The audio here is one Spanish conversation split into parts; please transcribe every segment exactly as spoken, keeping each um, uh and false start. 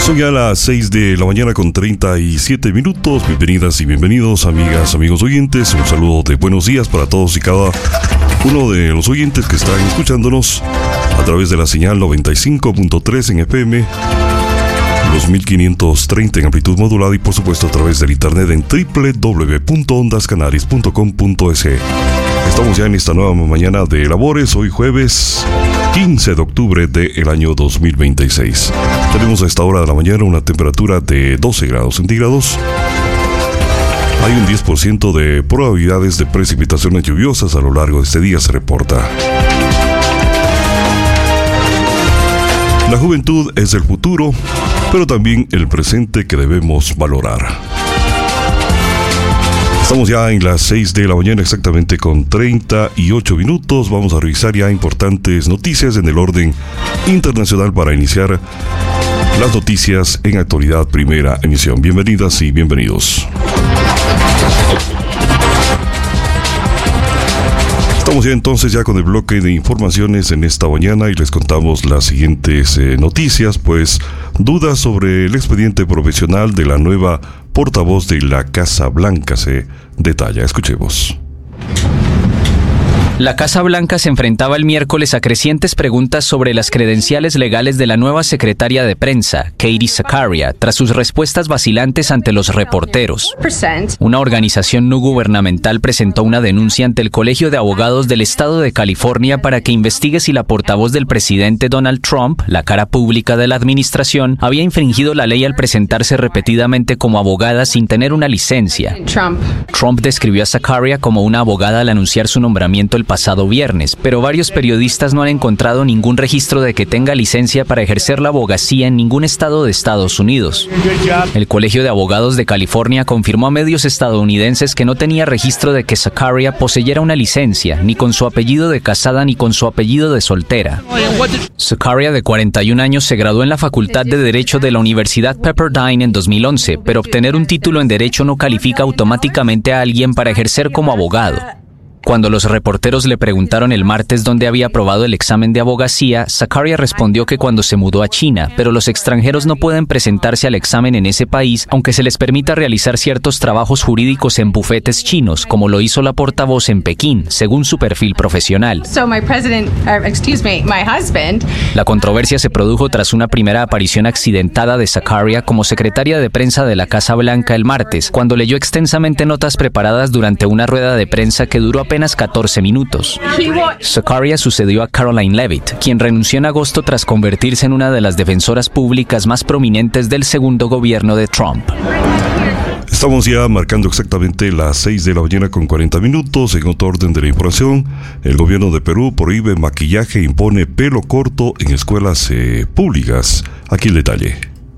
Son ya las seis de la mañana con treinta y siete minutos. Bienvenidas y bienvenidos, amigas, amigos oyentes. Un saludo de buenos días para todos y cada uno de los oyentes que están escuchándonos a través de la señal noventa y cinco punto tres en F M, los mil quinientos treinta en amplitud modulada y por supuesto a través del internet en doble u doble u doble u punto ondas canaris punto com punto es. Estamos ya en esta nueva mañana de labores, hoy jueves quince de octubre del año dos mil veintiséis. Tenemos a esta hora de la mañana una temperatura de doce grados centígrados. Hay un diez por ciento de probabilidades de precipitaciones lluviosas a lo largo de este día, se reporta. La juventud es el futuro, pero también el presente que debemos valorar. Estamos ya en las seis de la mañana exactamente con treinta y ocho minutos. Vamos a revisar ya importantes noticias en el orden internacional para iniciar las noticias en Actualidad Primera Emisión. Bienvenidas y bienvenidos. Estamos ya entonces ya con el bloque de informaciones en esta mañana y les contamos las siguientes eh, noticias, pues dudas sobre el expediente profesional de la nueva portavoz de la Casa Blanca se detalla. Escuchemos. La Casa Blanca se enfrentaba el miércoles a crecientes preguntas sobre las credenciales legales de la nueva secretaria de prensa, Katie Zakaria, tras sus respuestas vacilantes ante los reporteros. Una organización no gubernamental presentó una denuncia ante el Colegio de Abogados del Estado de California para que investigue si la portavoz del presidente Donald Trump, la cara pública de la administración, había infringido la ley al presentarse repetidamente como abogada sin tener una licencia. Trump describió a Zakaria como una abogada al anunciar su nombramiento el pasado viernes, pero varios periodistas no han encontrado ningún registro de que tenga licencia para ejercer la abogacía en ningún estado de Estados Unidos. El Colegio de Abogados de California confirmó a medios estadounidenses que no tenía registro de que Zakaria poseyera una licencia, ni con su apellido de casada ni con su apellido de soltera. Zakaria, de cuarenta y un años, se graduó en la Facultad de Derecho de la Universidad Pepperdine en dos mil once, pero obtener un título en Derecho no califica automáticamente a alguien para ejercer como abogado. Cuando los reporteros le preguntaron el martes dónde había aprobado el examen de abogacía, Zakaria respondió que cuando se mudó a China, pero los extranjeros no pueden presentarse al examen en ese país, aunque se les permita realizar ciertos trabajos jurídicos en bufetes chinos, como lo hizo la portavoz en Pekín, según su perfil profesional. So my president, uh, excuse me, my husband. La controversia se produjo tras una primera aparición accidentada de Zakaria como secretaria de prensa de la Casa Blanca el martes, cuando leyó extensamente notas preparadas durante una rueda de prensa que duró apenas catorce minutos. Zakaria sucedió a Caroline Leavitt, quien renunció en agosto tras convertirse en una de las defensoras públicas más prominentes del segundo gobierno de Trump. Estamos ya marcando exactamente las seis de la mañana con cuarenta minutos. En otro orden de la información, el gobierno de Perú prohíbe maquillaje e impone pelo corto en escuelas eh, públicas. Aquí el detalle.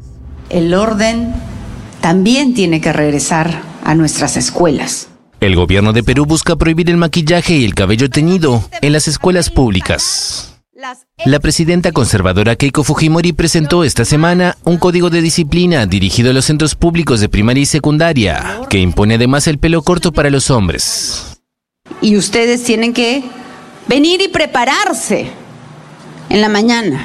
El orden también tiene que regresar a nuestras escuelas. El gobierno de Perú busca prohibir el maquillaje y el cabello teñido en las escuelas públicas. La presidenta conservadora Keiko Fujimori presentó esta semana un código de disciplina dirigido a los centros públicos de primaria y secundaria, que impone además el pelo corto para los hombres. Y ustedes tienen que venir y prepararse en la mañana.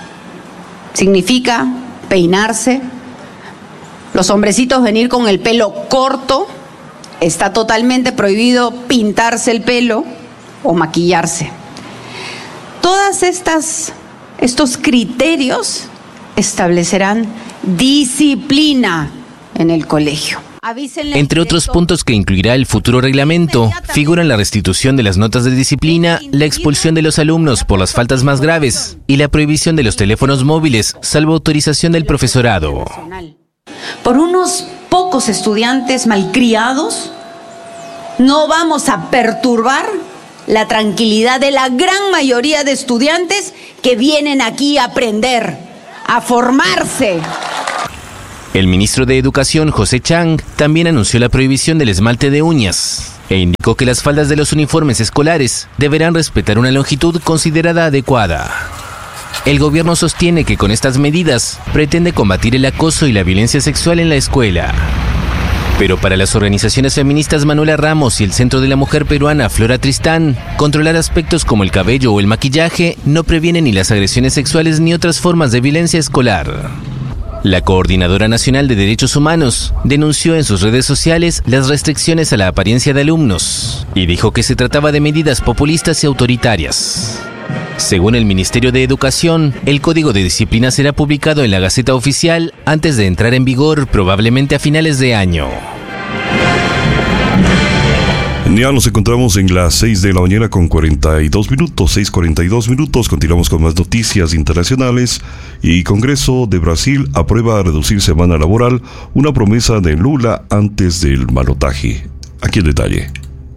Significa peinarse, los hombrecitos venir con el pelo corto. Está totalmente prohibido pintarse el pelo o maquillarse. Todas estas estos criterios establecerán disciplina en el colegio. Entre otros puntos que incluirá el futuro reglamento, figuran la restitución de las notas de disciplina, la expulsión de los alumnos por las faltas más graves y la prohibición de los teléfonos móviles, salvo autorización del profesorado. Por unos pocos estudiantes malcriados, no vamos a perturbar la tranquilidad de la gran mayoría de estudiantes que vienen aquí a aprender, a formarse. El ministro de Educación, José Chang, también anunció la prohibición del esmalte de uñas e indicó que las faldas de los uniformes escolares deberán respetar una longitud considerada adecuada. El gobierno sostiene que con estas medidas pretende combatir el acoso y la violencia sexual en la escuela. Pero para las organizaciones feministas Manuela Ramos y el Centro de la Mujer Peruana Flora Tristán, controlar aspectos como el cabello o el maquillaje no previene ni las agresiones sexuales ni otras formas de violencia escolar. La Coordinadora Nacional de Derechos Humanos denunció en sus redes sociales las restricciones a la apariencia de alumnos y dijo que se trataba de medidas populistas y autoritarias. Según el Ministerio de Educación, el Código de Disciplina será publicado en la Gaceta Oficial antes de entrar en vigor, probablemente a finales de año. Ya nos encontramos en las seis de la mañana con cuarenta y dos minutos, seis cuarenta y dos minutos. Continuamos con más noticias internacionales. Y Congreso de Brasil aprueba reducir semana laboral, una promesa de Lula antes del balotaje. Aquí el detalle.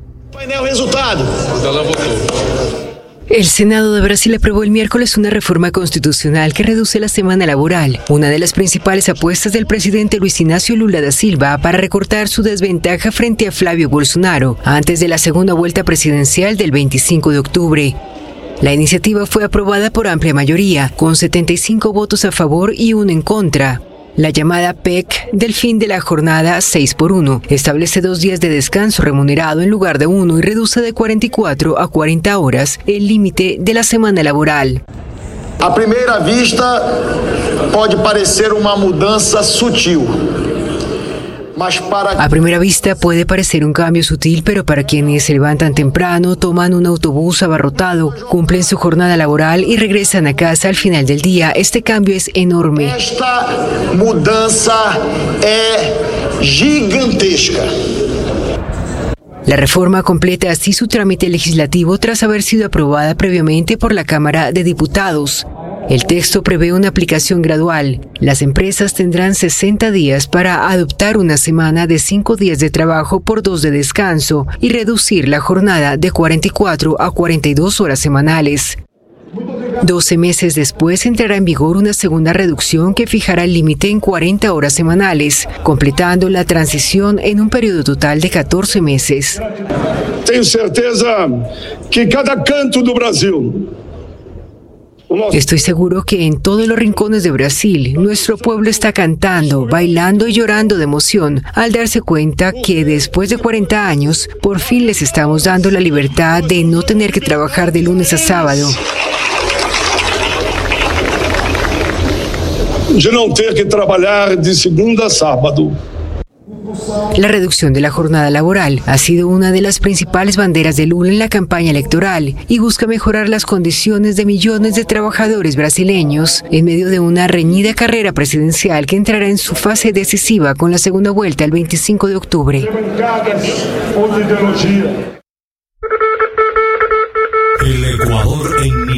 El Senado de Brasil aprobó el miércoles una reforma constitucional que reduce la semana laboral, una de las principales apuestas del presidente Luis Ignacio Lula da Silva para recortar su desventaja frente a Flavio Bolsonaro antes de la segunda vuelta presidencial del veinticinco de octubre. La iniciativa fue aprobada por amplia mayoría, con setenta y cinco votos a favor y uno en contra. La llamada P E C del fin de la jornada seis por uno establece dos días de descanso remunerado en lugar de uno y reduce de cuarenta y cuatro a cuarenta horas el límite de la semana laboral. A primera vista puede parecer una mudanza sutil. A primera vista puede parecer un cambio sutil, pero para quienes se levantan temprano, toman un autobús abarrotado, cumplen su jornada laboral y regresan a casa al final del día, este cambio es enorme. Esta mudanza es gigantesca. La reforma completa así su trámite legislativo tras haber sido aprobada previamente por la Cámara de Diputados. El texto prevé una aplicación gradual. Las empresas tendrán sesenta días para adoptar una semana de cinco días de trabajo por dos de descanso y reducir la jornada de cuarenta y cuatro a cuarenta y dos horas semanales. doce meses después entrará en vigor una segunda reducción que fijará el límite en cuarenta horas semanales, completando la transición en un periodo total de catorce meses. Tengo certeza que cada canto do Brasil. Estoy seguro que en todos los rincones de Brasil, nuestro pueblo está cantando, bailando y llorando de emoción al darse cuenta que después de cuarenta años, por fin les estamos dando la libertad de no tener que trabajar de lunes a sábado. De no tener que trabajar de segunda a sábado. La reducción de la jornada laboral ha sido una de las principales banderas de Lula en la campaña electoral y busca mejorar las condiciones de millones de trabajadores brasileños en medio de una reñida carrera presidencial que entrará en su fase decisiva con la segunda vuelta el veinticinco de octubre. El Ecuador en